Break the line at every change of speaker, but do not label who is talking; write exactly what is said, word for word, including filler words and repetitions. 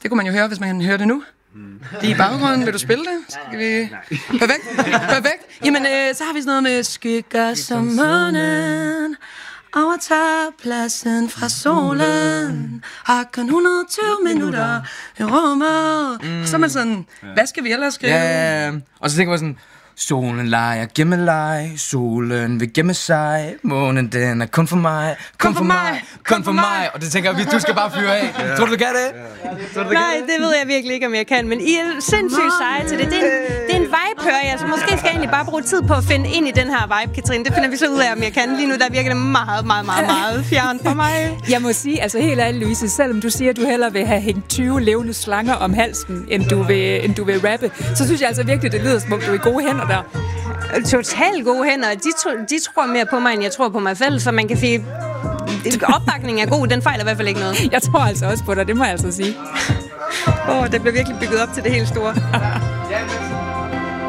Det kunne man jo høre, hvis man hører det nu. Lige i baggrunden. Vil du spille det? Skal vi... Perfekt. Perfekt. Jamen, øh, så har vi sådan noget med skygger som månen. Overtager pladsen fra solen. Har kun et hundrede og tyve minutter i rummet. Mm. Så er man sådan, hvad skal vi ellers skrive?
Ja, og så tænker man sådan, solen leger gemmeleg, solen vil gemme sig, månen den er kun for mig, kun, kun for mig, kun for mig. Og det tænker jeg, du skal bare fyre af. Ja. Tror du, du kan det?
Ja. Du, Nej, det ved jeg virkelig ikke, om jeg kan, men I er sindssygt seje til det. Det er en, det er en vibe, hører jeg, så måske skal jeg egentlig bare bruge tid på at finde ind i den her vibe, Katrine. Det finder vi så ud af, om jeg kan. Lige nu, der virker det meget, meget, meget, meget fjern for mig.
Jeg må sige, altså helt ærligt, Louise, selvom du siger, at du hellere vil have hængt tyve levende slanger om halsen, end du vil, end du vil rappe, så synes jeg altså virkelig, det lyder som om du er i gode hænder der.
Totalt gode hænder. De, tro, de tror mere på mig, end jeg tror på mig selv, så man kan sige, opbakningen er god, den fejler i hvert fald ikke noget.
Jeg tror altså også på dig, det må jeg altså sige.
Åh, oh, det bliver virkelig bygget op til det helt store.